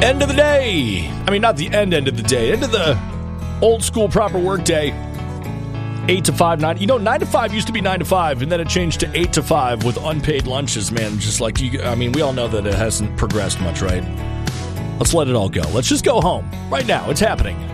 End of the day. I mean, not the end of the day. End of the old school proper work day. 8 to 5, 9. 9 to 5 used to be 9 to 5, and then it changed to 8 to 5 with unpaid lunches, man. Just like, we all know that it hasn't progressed much, right? Let's let it all go. Let's just go home. Right now, it's happening.